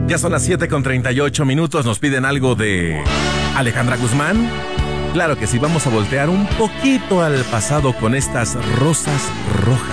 Ya son las 7:38. Nos piden algo de Alejandra Guzmán. Claro que sí, vamos a voltear un poquito al pasado con estas rosas rojas.